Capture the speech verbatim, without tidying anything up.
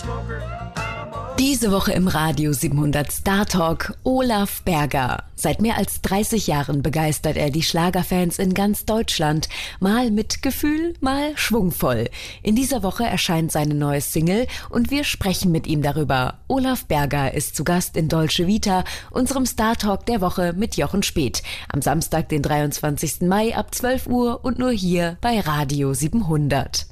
Diese Woche im Radio siebenhundert Star Talk Olaf Berger. Seit mehr als dreißig Jahren begeistert er die Schlagerfans in ganz Deutschland. Mal mit Gefühl, mal schwungvoll. In dieser Woche erscheint seine neue Single und wir sprechen mit ihm darüber. Olaf Berger ist zu Gast in Dolce Vita, unserem Star Talk der Woche mit Jochen Späth. Am Samstag, den dreiundzwanzigsten Mai ab zwölf Uhr und nur hier bei Radio siebenhundert.